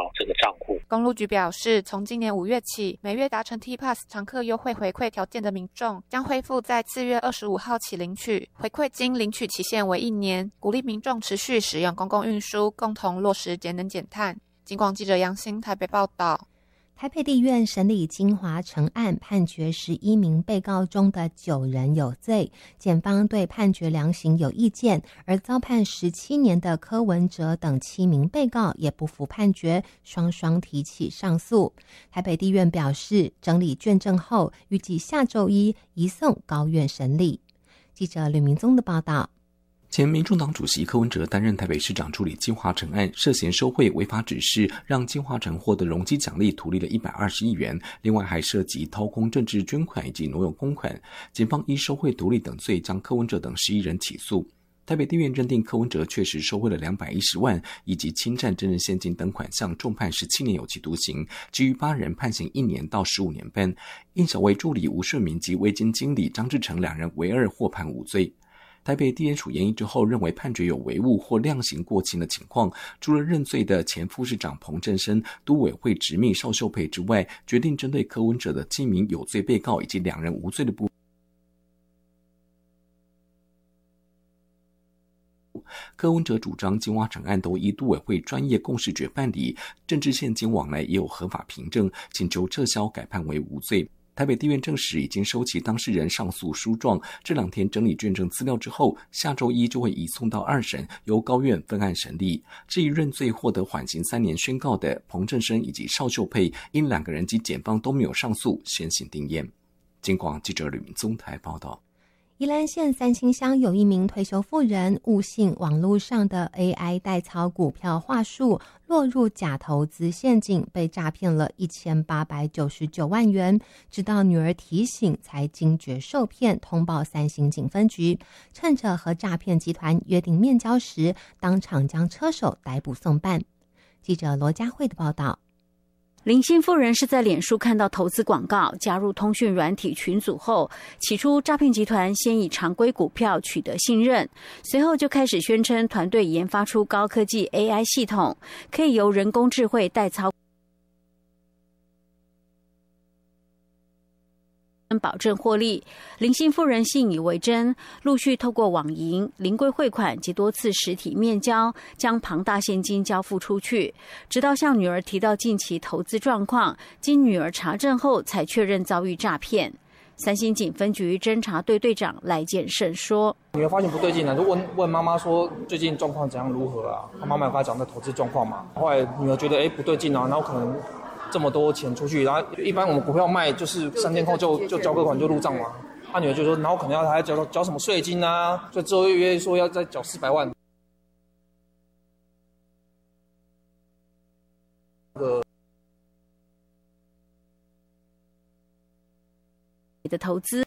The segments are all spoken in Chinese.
这个账户。 公路局表示，从今年5月起，每月达成 T-Pass 常客优惠回馈条件的民众将恢复在4月25号起领取，回馈金领取期限为1年，鼓励民众持续使用公共运输，共同落实节能减碳。警广记者杨欣台北报道。 台北地院审理金华城案，判决11名被告中的9人有罪，检方对判决量刑有意见，而遭判17年的柯文哲等7名被告也不服判决，双双提起上诉。台北地院表示，整理卷证后，预计下周一移送高院审理。记者吕明宗的报道。 前民众党主席柯文哲担任台北市长处理金华城案，涉嫌收贿违法指示，让金华城获得容积奖励图利了120亿元，另外还涉及掏空政治捐款以及挪用公款。检方依收贿图利等罪将柯文哲等11人起诉。台北地院认定柯文哲确实收贿了210万，以及侵占真人现金等款项，重判17年有期徒刑，其余8人判刑1年到15年半。应小薇助理吴顺明及微金经理张志成2人唯二获判无罪。台北地检署研议之后，认为判决有违误或量刑过轻的情况，除了认罪的前副市长彭振生、都委会执秘邵秀佩之外，决定针对柯文哲的7名有罪被告以及2人无罪的部分。柯文哲主张金华城案都依都委会专业共识决办理，政治现金往来也有合法凭证，请求撤销改判为无罪。台北地院证实已经收齐当事人上诉书状，这2天整理卷证资料之后，下周一就会移送到2审，由高院分案审理。至于认罪获得缓刑3年宣告的彭振生以及邵秀佩，因2个人及检方都没有上诉，先行定谳。警广记者吕明宗台报道。 宜兰县三星乡有一名退休妇人误信网络上的 AI 代操股票话术，落入假投资陷阱，被诈骗了1899万元。直到女儿提醒，才惊觉受骗，通报三星警分局。趁着和诈骗集团约定面交时，当场将车手逮捕送办。记者罗佳慧的报道。 林姓妇人是在脸书看到投资广告，加入通讯软体群组后，起初诈骗集团先以常规股票取得信任，随后就开始宣称团队研发出高科技 AI 系统，可以由人工智慧代操保证获利。林姓妇人信以为真，陆续透过网银、临柜汇款及多次实体面交，将庞大现金交付出去，直到向女儿提到近期投资状况，经女儿查证后才确认遭遇诈骗。三星警分局侦查队队长赖建胜说：“ 女儿发现不对劲了，就问妈妈说最近状况怎样如何啊？她妈妈有跟她讲的投资状况嘛。后来女儿觉得不对劲啊，然后可能这么多钱出去，然后一般我们股票卖就是3天后就交割款就入账嘛。她女儿就说，然后可能还要缴什么税金啊，所以之后又约说要再缴400万。 的投资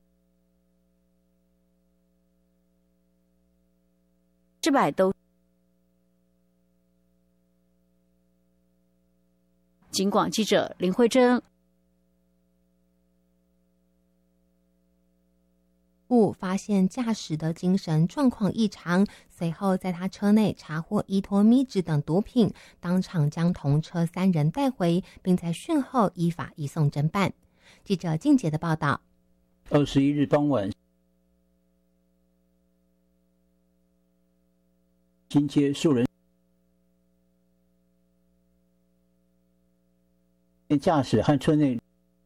100都。”警广记者林慧珍。 发现驾驶的精神状况异常，随后在他车内查获依托咪纸等毒品，当场将同车3人带回，并在讯后依法移送侦办。记者静杰的报道。 21日傍晚，新街数人驾驶和车内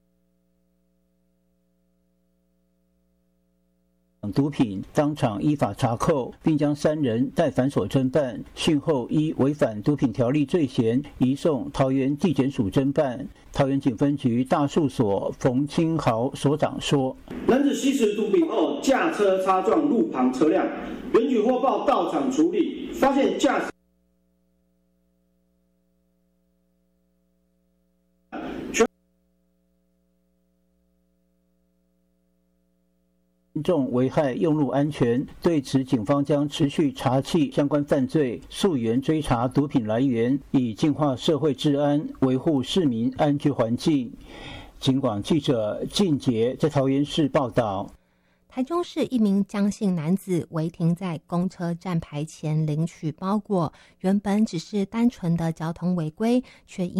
毒品，当场依法查扣，并将3人带反所侦办。讯后依违反毒品条例罪嫌，移送桃园地检署侦办。桃园警分局大树所冯清豪所长说：“ 男子吸食毒品后，驾车擦撞路旁车辆，原局获报到场处理，发现驾驶严重危害用路安全，对此警方将持续查缉相关犯罪，溯源追查毒品来源，以净化社会治安，维护市民安居环境。”警广记者靳杰在桃园市报道。 台中市一名江姓男子违停在公车站牌前领取包裹，原本只是单纯的交通违规，却因